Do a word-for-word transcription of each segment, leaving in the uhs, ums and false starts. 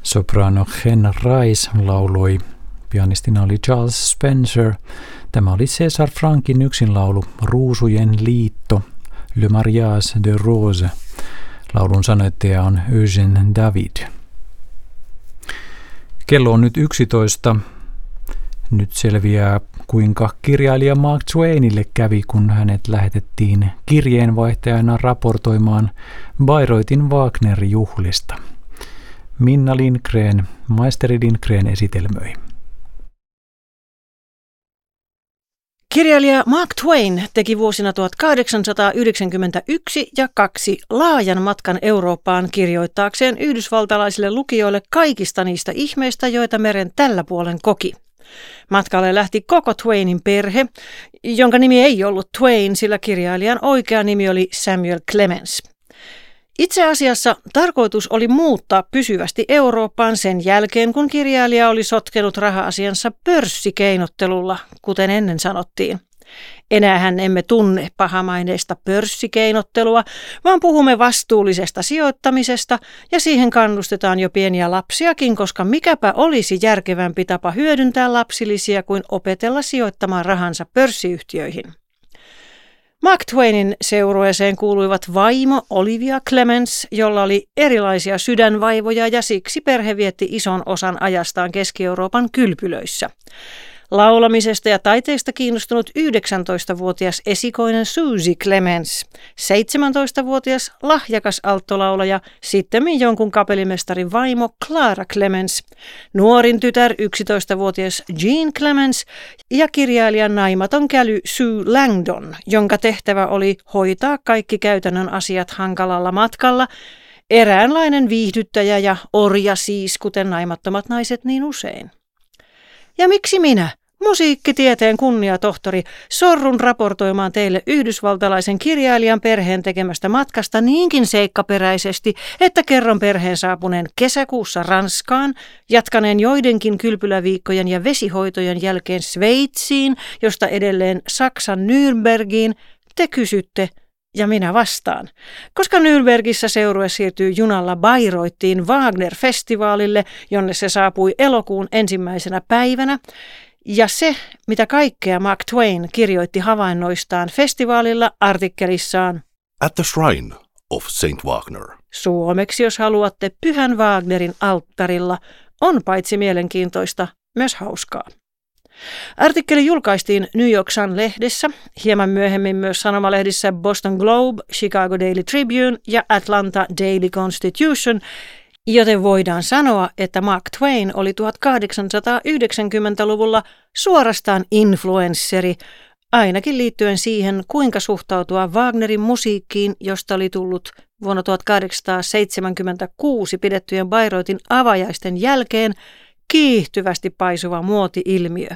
Soprano Hen Rice lauloi. Pianistina oli Charles Spencer. Tämä oli César Frankin yksinlaulu Ruusujen liitto, Le Mariage de Rose. Laulun sanoittaja on Eugène David. Kello on nyt yksitoista. Nyt selviää, kuinka kirjailija Mark Twainille kävi, kun hänet lähetettiin kirjeenvaihtajana raportoimaan Bayreuthin Wagner-juhlista. Minna Lindgren, maisteri Lindgren esitelmöi. Kirjailija Mark Twain teki vuosina tuhatkahdeksansataayhdeksänkymmentäyksi ja kaksi laajan matkan Eurooppaan kirjoittaakseen yhdysvaltalaisille lukijoille kaikista niistä ihmeistä, joita meren tällä puolen koki. Matkalle lähti koko Twainin perhe, jonka nimi ei ollut Twain, sillä kirjailijan oikea nimi oli Samuel Clemens. Itse asiassa tarkoitus oli muuttaa pysyvästi Eurooppaan sen jälkeen, kun kirjailija oli sotkenut raha-asiansa pörssikeinottelulla, kuten ennen sanottiin. Enäähän emme tunne pahamaineista pörssikeinottelua, vaan puhumme vastuullisesta sijoittamisesta ja siihen kannustetaan jo pieniä lapsiakin, koska mikäpä olisi järkevämpi tapa hyödyntää lapsilisiä kuin opetella sijoittamaan rahansa pörssiyhtiöihin. Mark Twainin seurueeseen kuuluivat vaimo Olivia Clemens, jolla oli erilaisia sydänvaivoja ja siksi perhe vietti ison osan ajastaan Keski-Euroopan kylpylöissä. Laulamisesta ja taiteesta kiinnostunut yhdeksäntoistavuotias esikoinen Susie Clemens, seitsemäntoistavuotias lahjakas alttolaulaja, sittemmin jonkun kapellimestarin vaimo Clara Clemens, nuorin tytär yksitoistavuotias Jean Clemens ja kirjailijan naimaton käly Sue Langdon, jonka tehtävä oli hoitaa kaikki käytännön asiat hankalalla matkalla, eräänlainen viihdyttäjä ja orja siis, kuten naimattomat naiset niin usein. Ja miksi minä, musiikkitieteen kunniatohtori, sorrun raportoimaan teille yhdysvaltalaisen kirjailijan perheen tekemästä matkasta niinkin seikkaperäisesti, että kerron perheen saapuneen kesäkuussa Ranskaan, jatkaneen joidenkin kylpyläviikkojen ja vesihoitojen jälkeen Sveitsiin, josta edelleen Saksan Nürnbergiin, te kysytte ja minä vastaan. Koska Nürnbergissä seurue siirtyy junalla Bayreuthiin Wagner-festivaalille, jonne se saapui elokuun ensimmäisenä päivänä, ja se, mitä kaikkea Mark Twain kirjoitti havainnoistaan festivaalilla artikkelissaan At the Shrine of Saint Wagner. Suomeksi, jos haluatte, Pyhän Wagnerin alttarilla, on paitsi mielenkiintoista, myös hauskaa. Artikkeli julkaistiin New York Sun-lehdessä, hieman myöhemmin myös sanomalehdissä Boston Globe, Chicago Daily Tribune ja Atlanta Daily Constitution, joten voidaan sanoa, että Mark Twain oli tuhatkahdeksansataayhdeksänkymmentäluvulla suorastaan influensseri, ainakin liittyen siihen, kuinka suhtautua Wagnerin musiikkiin, josta oli tullut vuonna tuhatkahdeksansataaseitsemänkymmentäkuusi pidettyjen Bayreuthin avajaisten jälkeen kiihtyvästi paisuva muoti-ilmiö.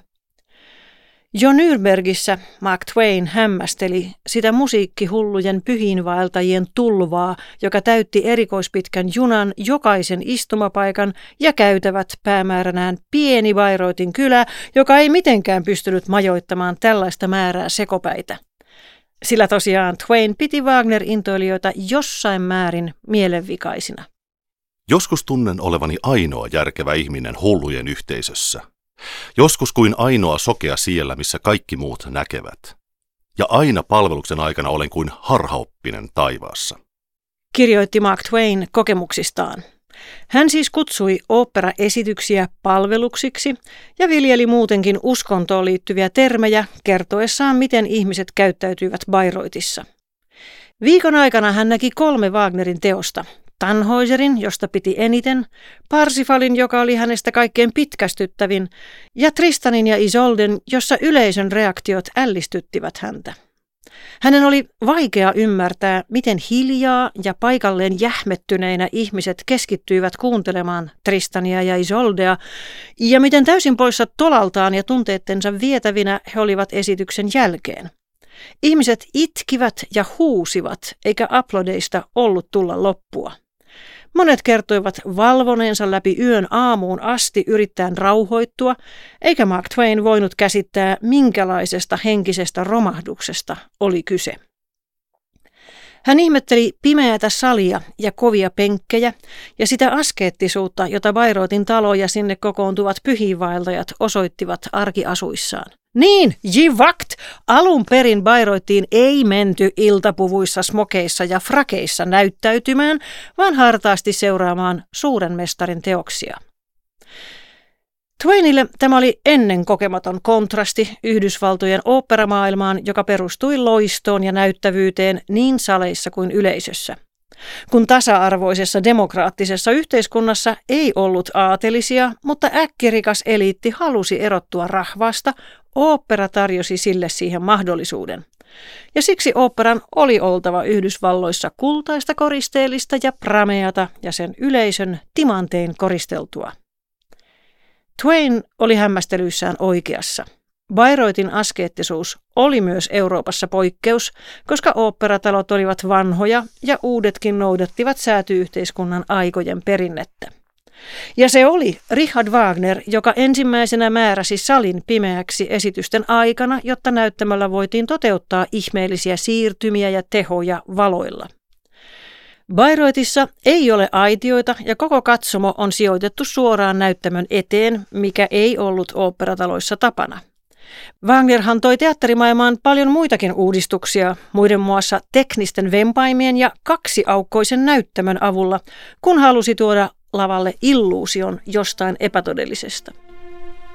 Jo Nürnbergissä Mark Twain hämmästeli sitä musiikkihullujen pyhiinvaeltajien tulvaa, joka täytti erikoispitkän junan jokaisen istumapaikan ja käytävät päämääränään pieni Bayreuthin kylä, joka ei mitenkään pystynyt majoittamaan tällaista määrää sekopäitä. Sillä tosiaan Twain piti Wagner-intoilijoita jossain määrin mielenvikaisina. Joskus tunnen olevani ainoa järkevä ihminen hullujen yhteisössä. Joskus kuin ainoa sokea siellä, missä kaikki muut näkevät. Ja aina palveluksen aikana olen kuin harhaoppinen taivaassa. Kirjoitti Mark Twain kokemuksistaan. Hän siis kutsui oopperaesityksiä palveluksiksi ja viljeli muutenkin uskontoon liittyviä termejä kertoessaan, miten ihmiset käyttäytyivät Bayreutissa. Viikon aikana hän näki kolme Wagnerin teosta. Tannhäuserin, josta piti eniten, Parsifalin, joka oli hänestä kaikkein pitkästyttävin, ja Tristanin ja Isolden, jossa yleisön reaktiot ällistyttivät häntä. Hänen oli vaikea ymmärtää, miten hiljaa ja paikalleen jähmettyneinä ihmiset keskittyivät kuuntelemaan Tristania ja Isoldea, ja miten täysin poissa tolaltaan ja tunteettensa vietävinä he olivat esityksen jälkeen. Ihmiset itkivät ja huusivat, eikä aplodeista ollut tulla loppua. Monet kertoivat valvoneensa läpi yön aamuun asti yrittäen rauhoittua, eikä Mark Twain voinut käsittää, minkälaisesta henkisestä romahduksesta oli kyse. Hän ihmetteli pimeätä salia ja kovia penkkejä ja sitä askeettisuutta, jota Bayreuthin talo ja sinne kokoontuvat pyhiinvaeltajat osoittivat arkiasuissaan. Niin, jivakt! Alun perin Bayreuthiin ei menty iltapuvuissa, smokeissa ja frakeissa näyttäytymään, vaan hartaasti seuraamaan suuren mestarin teoksia. Twainille tämä oli ennen kokematon kontrasti Yhdysvaltojen oopperamaailmaan, joka perustui loistoon ja näyttävyyteen niin saleissa kuin yleisössä. Kun tasa-arvoisessa demokraattisessa yhteiskunnassa ei ollut aatelisia, mutta äkkirikas eliitti halusi erottua rahvasta, ooppera tarjosi sille siihen mahdollisuuden. Ja siksi oopperan oli oltava Yhdysvalloissa kultaista koristeellista ja prameata ja sen yleisön timantein koristeltua. Twain oli hämmästelyissään oikeassa. Bayreuthin askeettisuus oli myös Euroopassa poikkeus, koska oopperatalot olivat vanhoja ja uudetkin noudattivat sääty-yhteiskunnan aikojen perinnettä. Ja se oli Richard Wagner, joka ensimmäisenä määräsi salin pimeäksi esitysten aikana, jotta näyttämällä voitiin toteuttaa ihmeellisiä siirtymiä ja tehoja valoilla. Bayreutissa ei ole aitioita ja koko katsomo on sijoitettu suoraan näyttämön eteen, mikä ei ollut oopperataloissa tapana. Wagnerhan toi teatterimaailmaan paljon muitakin uudistuksia, muiden muassa teknisten vempaimien ja kaksiaukkoisen näyttämön avulla, kun halusi tuoda lavalle illuusion jostain epätodellisesta.